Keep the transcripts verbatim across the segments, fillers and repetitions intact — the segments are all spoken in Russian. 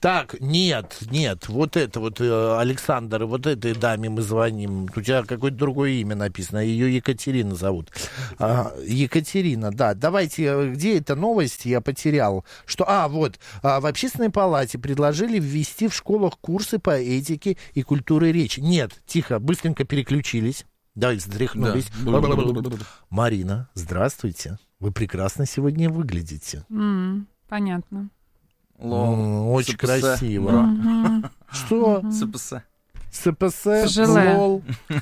Так, нет, нет, вот это вот, Александр, вот этой даме мы звоним. У тебя какое-то другое имя написано, ее Екатерина зовут. А, Екатерина, да. Давайте, где эта новость? Я потерял. Что, а, вот, а, в Общественной палате предложили ввести в школах курсы по этике и культуре речи. Нет, тихо, быстренько переключились. Давай, встряхнулись. Да. Марина, здравствуйте. Вы прекрасно сегодня выглядите. Mm, понятно. Лол. Mm, очень СПС. Красиво. Mm-hmm. Что? Mm-hmm. СПС. СПС, лол.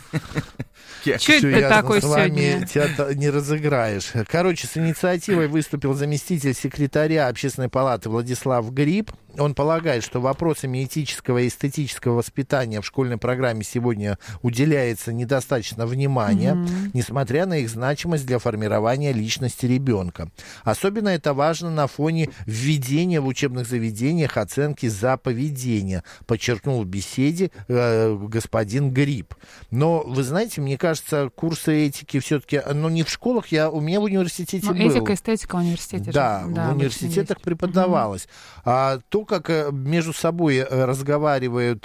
Что это такое сегодня? Тебя не разыграешь. Короче, с инициативой выступил заместитель секретаря Общественной палаты Владислав Гриб. Он полагает, что вопросами этического и эстетического воспитания в школьной программе сегодня уделяется недостаточно внимания, mm-hmm. несмотря на их значимость для формирования личности ребенка. Особенно это важно на фоне введения в учебных заведениях оценки за поведение, подчеркнул в беседе э, господин Гриб. Но, вы знаете, мне кажется, курсы этики все-таки, ну, не в школах, я, у меня в университете ну, был. Этика, эстетика в университете. Да, же, да в университетах преподавалось. Mm-hmm. А то, как между собой разговаривают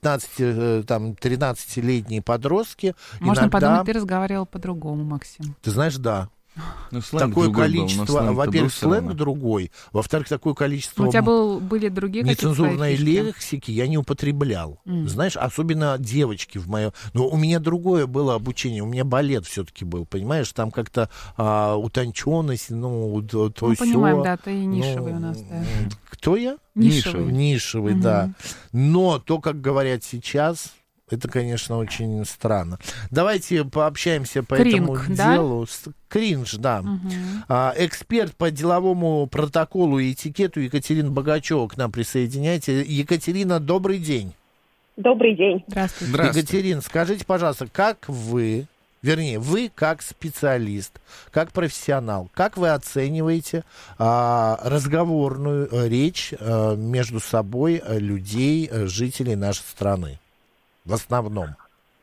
пятнадцати-тринадцатилетние подростки. Можно иногда... подумать, ты разговаривал по-другому, Максим. Ты знаешь, да. Ну, такое количество, во-первых, сленг другой, во-вторых, такое количество у тебя был, были другие нецензурной лексики я не употреблял. Mm. Знаешь, особенно девочки в моем... Ну, у меня другое было обучение, у меня балет все-таки был, понимаешь, там как-то а, утонченность, ну, то, то Мы сё. понимаем, да, ты нишевый ну, у нас, да. Кто я? Нишевый. Нишевый, mm-hmm. да. Но то, как говорят сейчас... Это, конечно, очень странно. Давайте пообщаемся по Кринг, этому да? делу. Кринж, да. Угу. А, эксперт по деловому протоколу и этикету Екатерина Богачева к нам присоединяется. Екатерина, добрый день. Добрый день. Здравствуйте. Здравствуйте. Екатерина, скажите, пожалуйста, как вы, вернее, вы как специалист, как профессионал, как вы оцениваете а, разговорную речь а, между собой людей, жителей нашей страны? В основном.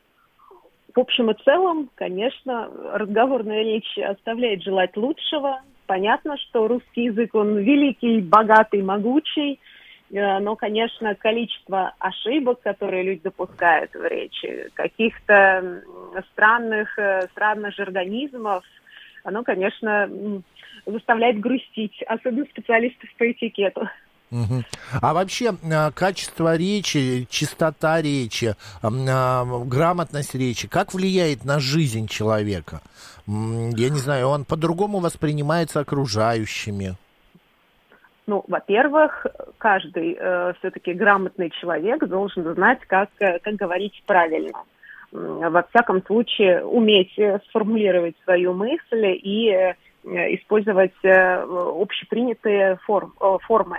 В общем и целом, конечно, разговорная речь оставляет желать лучшего. Понятно, что русский язык, он великий, богатый, могучий, но, конечно, количество ошибок, которые люди допускают в речи, каких-то странных, странных жаргонизмов, оно, конечно, заставляет грустить, особенно специалистов по этикету. Угу. А вообще качество речи, чистота речи, грамотность речи, как влияет на жизнь человека? Я не знаю, он по-другому воспринимается окружающими? Ну, во-первых, каждый э, все-таки грамотный человек должен знать, как, как говорить правильно. Во всяком случае, уметь сформулировать свою мысль и э, использовать э, общепринятые форм, э, формы.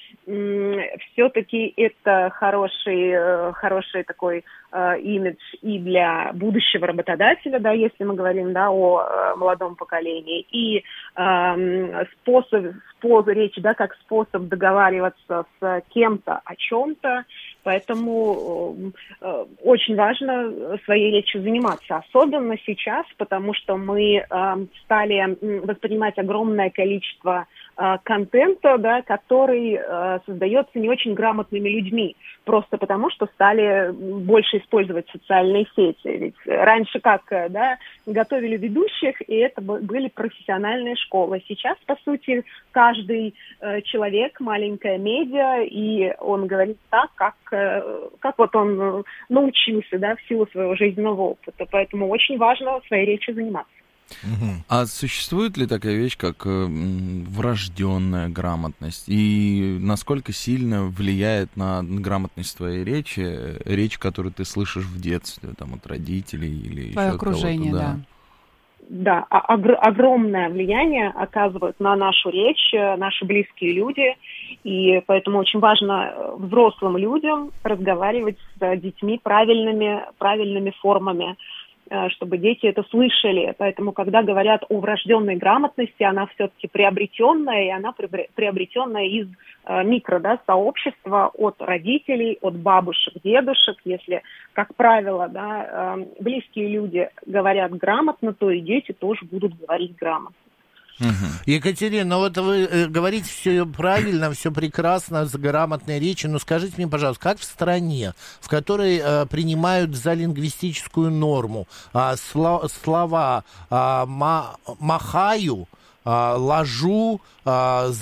Все-таки это хороший, хороший такой э, имидж и для будущего работодателя, да, если мы говорим, да, о э, молодом поколении, и э, способ, способ речи, да, как способ договариваться с кем-то о чем-то, поэтому э, очень важно своей речью заниматься, особенно сейчас, потому что мы э, стали воспринимать огромное количество э, контента, да, который э, создается не очень грамотными людьми, просто потому что стали больше использовать социальные сети. Ведь раньше как, да, готовили ведущих, и это были профессиональные школы. Сейчас, по сути, каждый э, человек, маленькая медиа, и он говорит так, как, э, как вот он научился, да, в силу своего жизненного опыта. Поэтому очень важно своей речью заниматься. Угу. А существует ли такая вещь, как э, врожденная грамотность? И насколько сильно влияет на грамотность твоей речи, речь, которую ты слышишь в детстве, там, от родителей или твое еще от окружение, кого-то? Да, да. да, ог- огромное влияние оказывают на нашу речь наши близкие люди, и поэтому очень важно взрослым людям разговаривать с детьми правильными, правильными формами, чтобы дети это слышали. Поэтому, когда говорят о врожденной грамотности, она все-таки приобретенная, и она приобретенная из э, микро, да, сообщества, от родителей, от бабушек, дедушек. Если, как правило, да, э, близкие люди говорят грамотно, то и дети тоже будут говорить грамотно. Угу. Екатерина, ну вот вы э, говорите все правильно, все прекрасно, с грамотной речью, но скажите мне, пожалуйста, как в стране, в которой э, принимают за лингвистическую норму э, сло, слова э, ма, «махаю», э, «ложу», э,